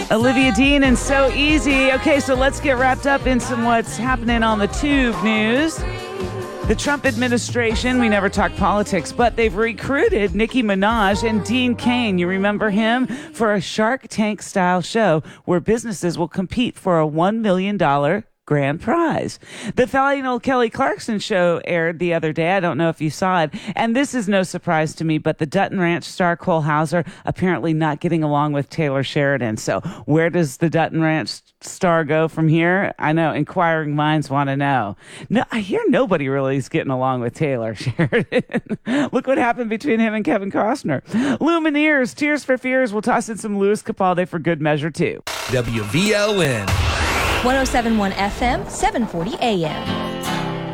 Olivia Dean and So Easy. Okay, so let's get wrapped up in some what's happening on the tube news. The Trump administration, we never talk politics, but they've recruited Nicki Minaj and Dean Cain. You remember him? For a Shark Tank style show where businesses will compete for a $1 million grand prize. The final Kelly Clarkson show aired the other day. I don't know if you saw it. And this is no surprise to me, but the Dutton Ranch star Cole Hauser apparently not getting along with Taylor Sheridan. So where does the Dutton Ranch star go from here? I know inquiring minds want to know. No, I hear nobody really is getting along with Taylor Sheridan. Look what happened between him and Kevin Costner. Lumineers, Tears for Fears. We'll toss in some Louis Capaldi for good measure too. WVLN. 107.1 FM, 740 AM.